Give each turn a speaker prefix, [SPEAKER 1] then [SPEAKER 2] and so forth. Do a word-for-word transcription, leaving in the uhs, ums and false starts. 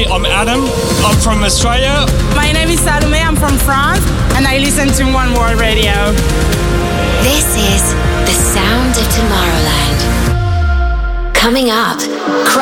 [SPEAKER 1] Hey, I'm Adam. I'm from Australia.
[SPEAKER 2] My name is Salome. I'm from France, and I listen to One World Radio.
[SPEAKER 3] This is the sound of Tomorrowland. Coming up,